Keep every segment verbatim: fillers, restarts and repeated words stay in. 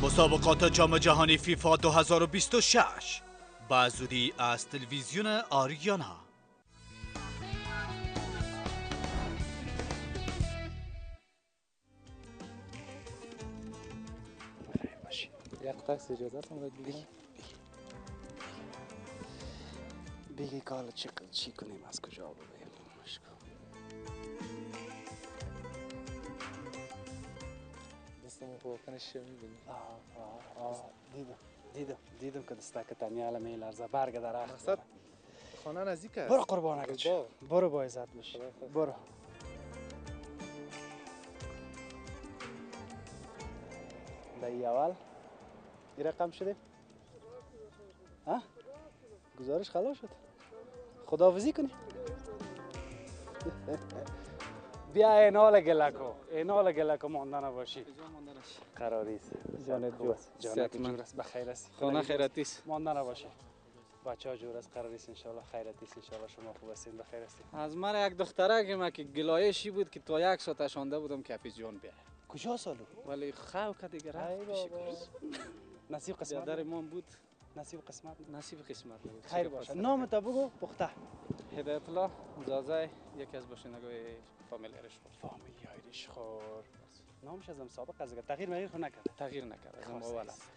مسابقات جام جهانی فیفا دو هزار و بیست و شش به زودی از تلویزیون آریانا. یک تاکسی اجازه هم باید بگیرم. بگی کالا چی, چی کنیم، از کجا بگیم مشکل. دستمون خوابکنش چه میبینی؟ آه آه آه دیدم دیدم دیدم که دستک تنیال میلرزه برگ درخت. مقصد خانه نزدیک است. برو قربانک، برو با عزت باش. برو. دایی اول این رقم شده؟ ها؟ گزارش خلاص شد. خداحافظی کنی؟ بیا اینال گلکو اینال گلکو مانده نباشی. کجا مانده نشی؟ قراریست. جانت جو است. جانت جور است. بخیر است. خانه خیرتی است. مانده نباشی. بچه ها جور است. قراریست انشالله خیرتی است. انشالله شما خوب هستین بخیر هستین. از من یک دختره که ما که گلایشی بود که تا یک ساعت شانده بودم که حفیظ جان بیاره. کجا سالو؟ ولی خو که دیگه رفت پیش کورس. نصیب قسمت در ایمان بود. نصیب قسمت نصیب قسمت بود. خیر باشه. نام تو بگو پخته. هدایت الله زازای یکی از باشندگان فامیل ارشخور. فامیل ارشخور. نامش ازم سابق از تغییر مغیر خو نکرد. تغییر نکرد. از اول است.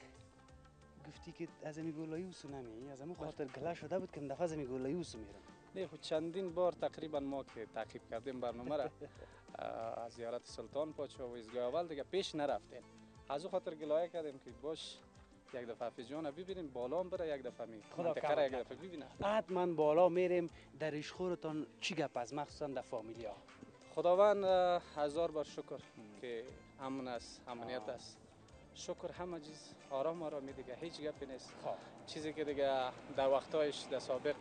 گفتی که از امی گولایی وسو نمی، از امو خاطر گله شده بود که این دفعه از امی گولایی وسو میرم. نه خود چندین بار تقریبا ما که تعقیب کردیم برنامه را از زیارت سلطان پادشاه و ایستگاه اول دیگه پیش نرفتیم. از او خاطر گلایه کردیم که باش یک دفعه حفیظ جان ببینیم بالا هم بره یک دفعه می منطقه را یک دفعه ببینه. حتما بالا میریم. در ارشخورتان چی گپ است مخصوصا در فامیلیا؟ خداوند هزار بار شکر که امن است، امنیت است. شکر همه چیز آرام آرامی دیگه هیچ گپی نیست. چیزی که دیگه در وقتایش در سابق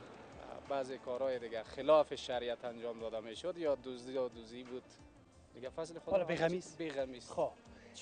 بعضی کارهای دیگه خلاف شریعت انجام داده میشد یا دزدی یا دوزی بود دیگه فضل خدا. حالا بی‌غمیست. بی‌غمیست. خب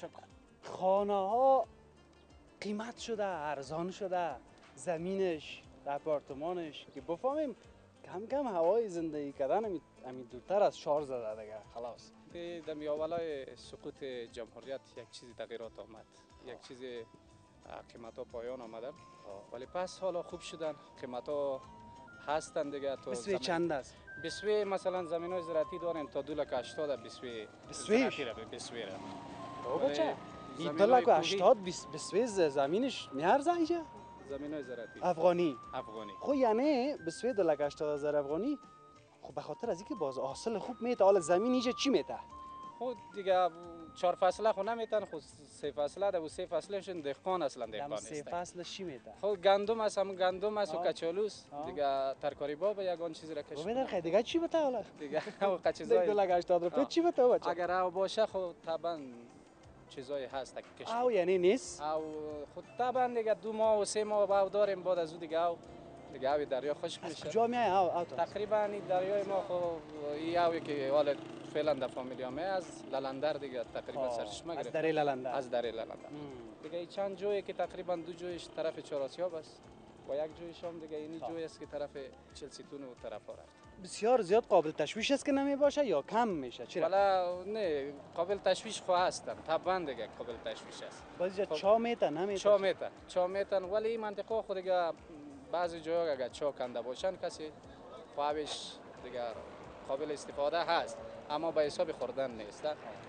خانه ها قیمت شده، ارزان شده، زمینش، آپارتمانش که بفهمیم کم کم هوای زندگی کردن همین دورتر از شار زده دیگه خلاص. در میاولای سقوط جمهوریت یک چیزی تغییرات آمد. یک چیزی قیمت ها پایان آمدن ولی پس حالا خوب شدن. قیمت ها هستن دیگه. تو بسوی چند است؟ بسوی مثلا زمین های زراعتی داریم تا دو لک هشتاد بسوی زراعتی را بسوی را. او بچه این دو لک هشتاد بسوی زمینش میارزه اینجا؟ زمین های زراعتی افغانی افغانی خو یعنی بسوی دو لک هشتاد هزار افغانی. خب به خاطر از اینکه باز حاصل خوب میته. حالا زمین اینجا چی میته؟ خود دیگه چهار فصله خو نمیتن. خود سه فصله ده و سه فصلشون دهقان اصلا دهقان است. سه فصل چی میته؟ خود گندم است، هم گندم است و کچالوس دیگه ترکاری باب یگان چیزی را کش. ببین خیلی دیگه چی بته حالا؟ دیگه قچزای دو لک هشتاد روپیه چی بته بچه؟ اگر او باشه خود طبعا چیزایی هست که کش. او یعنی نیست؟ او خود طبعا دیگه دو ماه و سه ماه باو داریم بعد از او دیگه او دیگه او دریا خشک میشه. از کجا میای او او تقریبا این دریای ما خو یاوی که حالا فعلا در فامیلیا می از لالندر دیگه تقریبا سرچشمه گرفت. از دره لالندر. از دره لالندر. دیگه چند جایی که تقریبا دو جایش طرف چهار آسیاب است و یک جایش هم دیگه اینی جایی است که طرف چلسیتون و طرف ها رفت. بسیار زیاد قابل تشویش است که نمی باشه یا کم میشه؟ چرا؟ والا نه قابل تشویش خو هستن. طبعا دیگه قابل تشویش است. باز جا چا میته نمیته؟ چا میته چا میتن ولی این منطقه خود دیگه بعضی جاها اگر چا کنده باشن کسی خوابش دیگه قابل استفاده هست اما به حساب خوردن نیست.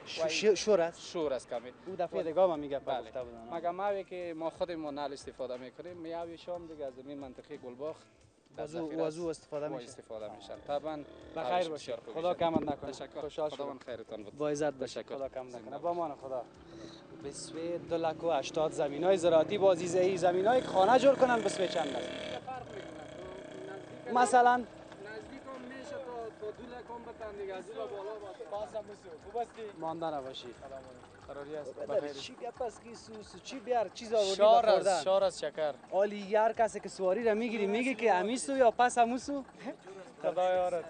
شور است؟ شور است کمی. او دفعه دیگه ما میگه بله. گفته بودن. مگه ماوی که ما خودمون نال استفاده میکنیم میاوی شام دیگه از این منطقه گلباغ وضو وضو استفاده میشه. استفاده میشن. طبعا بخیر باشید. خدا کمت نکنه. تشکر. خوشحال خداوند خیرتان بود. با عزت باشید. خدا کم نکنه. با مان خدا. بسوی دو لک و هشتاد زمینای زراعتی بازیزه ای زمینای خانه جور کنن بسوی چند است؟ مثلا نزدیک هم میشه تا تا دو لک هم بتن دیگه از بالا باز مسو خوب هستی مانده نباشی قراری است بخیر چی گپ است کی سو چی بیار چیز آوردی شار است شار است شکر عالی یار کسی که سواری را میگیری میگه که امیسو یا پس هموسو خدا یارت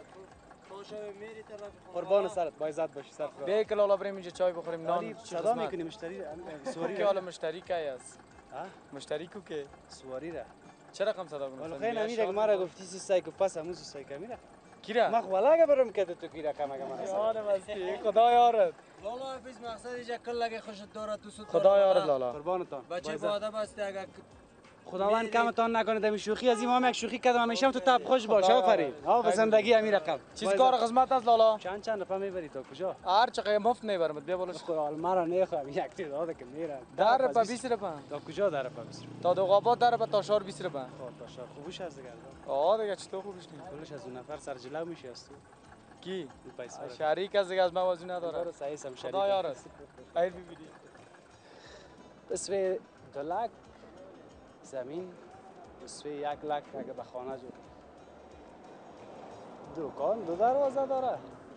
قربان سرت با عزت باشی سر بیا که لالا بریم اینجا چای بخوریم نان صدا میکنی مشتری سواری که حالا مشتری کی است ها مشتری کو که سواری را چه رقم صدا کنم ولی خیلی نمیره که مرا گفتی سی سایک پس هموسو سایک میره کیرا ما خوالا برم که تو کی رقم اگه من یار مستی خدا یارت لالا حافظ مقصد اینجا کل لگه خوشت داره تو سود خدا یارت لالا قربانتان بچه باده بسته اگر خداوند کمتان نکنه دمی شوخی از این یک شوخی کردم همیشه تو تب خوش باش آفرین ها به زندگی امیر رقم چیز کار خدمت است لالا چند چند نفر میبری تا کجا هر چقدر مفت میبرم بیا بالا خدا مرا نخوام یک تی داده که میرم در رپا بیست رپا تا کجا در رپا بیست تا دو قابات در رپا تا شهر بیست رپا تا شهر خوبش هست دیگه آه دیگه چطور خوبش نیست کلش از اون نفر سر جلو میشه از تو کی این پیسه شریک از دیگه از موازی نداره رو سعی سم شریک خدا یار است خیر ببینی اسم دو لک زمین اسم یک لک اگه به خانه جو دکان دو دروازه داره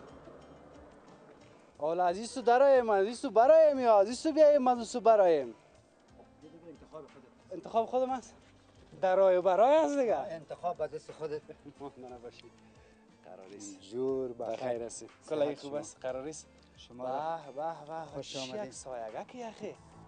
حالا از ایستو درایم از ایستو برایم یا از ایستو بیایم از ایستو برایم انتخاب خودت انتخاب خودم است درای و برای است دیگه انتخاب به دست خودت نه باشی قراریست جور بخیر هستی کلای خوب است قراریست شما به به به خوش چی آمدید. یک سایگه که یخی